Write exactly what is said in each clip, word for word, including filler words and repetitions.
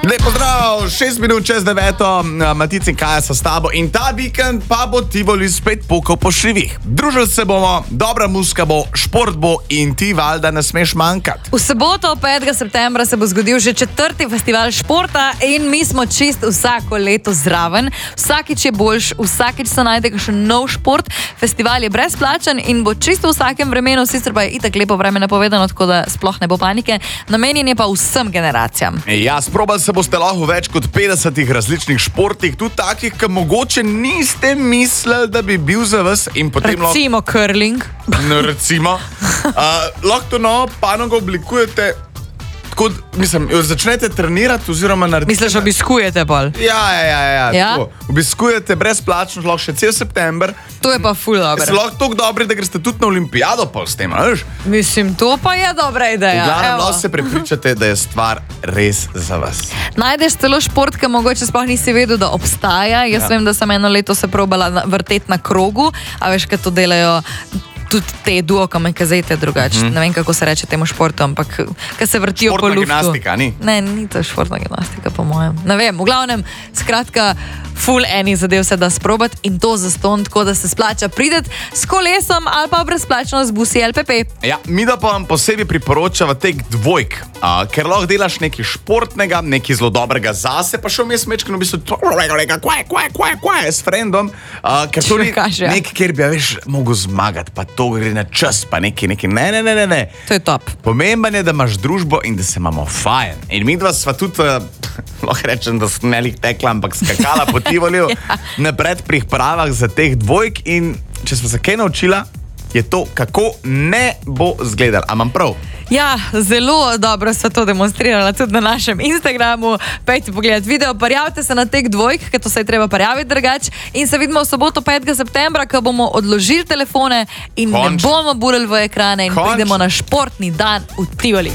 Lep pozdrav, šest minut čez deveto, Matic in Kaja so s tabo in ta vikend pa bo Tivoli spet pokal po šivih. Družili se bomo, dobra muzika bo, šport bo in ti valjda ne smeš manjkati. V soboto, petega septembra, se bo zgodil že četrti festival športa in mi smo čist vsako leto zraven. Vsakič je boljš, vsakič se najde kakšen nov šport. Festival je brezplačen in bo čisto v vsakem vremenu, sicer pa je itak lepo vreme napovedano, tako da sploh ne bo panike. Namenjen je pa vsem generacijam. Ja, sprobali se boste lahko v več kot petdesetih različnih športih, tudi takih, ki mogoče niste mislili, da bi bil za vas in potem lahko... Recimo curling. No, recimo. Uh, lahko to novo panogo oblikujete, tako, mislim, začnete trenirati oziroma narediti... Misliš, obiskujete pol? Ja, ja, ja, ja, Ja? tako. Obiskujete brezplačno, lahko še cel september. To je pa ful dobro. Se lahko toliko dobri, da greste tudi na olimpijado pol s tem, veš? Mislim, to pa je dobra ideja. V glavnem Evo. lahko se prepričate, da je stvar res za vas. Najdeš celo šport, ki mogoče sploh nisi vedel, da obstaja. Jaz Ja. vem, da sem eno leto se probala na- vrteti na krogu, a veš, kaj to delajo tudi te duokame kazete drugače. Mhm. Ne vem, kako se reče temu športu, ampak kaj se vrtijo po Športna luftu. gimnastika, ni? Ne, ni to športna gimnastika, po mojem. Ne vem, v glavnem, skratka, ful enih zadev se da sprobati in to zastonj, tako da se splača prideti s kolesom ali pa brezplačno z busi L P P. Ja, mi da pa vam posebej priporočava tek dvojk, a, ker lahko delaš nekaj športnega, nekaj zelo dobrega zase, pa še vmes mečkano v bistvu kvaj, kvaj, kvaj, kvaj, s frendom, a, ker to ni Čakaš, ja. nekaj, kjer bi, a veš, mogel zmagati, pa to gre na čas, pa nekaj, nekaj, ne, ne, ne, ne, ne. To je top. Pomemben je, da imaš družbo in da se imamo fajn. In mi dva sva tudi, uh, lahko rečem, da smo ne lih tekla, ampak skakala po Tivoliju Ja. na predpripravah za teh dvojk in če smo se kaj naučila, je to, kako ne bo zgledal. A imam prav? Ja, zelo dobro sta to demonstrirala tudi na našem Instagramu. Pejte pogledat video, prijavite se na tek dvojk, ker to se je treba prijaviti drugače. In se vidimo v soboto petega septembra, ko bomo odložili telefone in Končno. ne bomo burili v ekrane in Končno. pridemo na športni dan v Tivoli.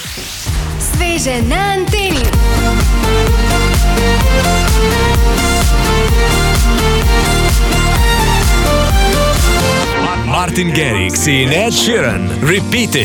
Sveže na anteni. Martin Garrix in Ed Sheeran. Repeat it.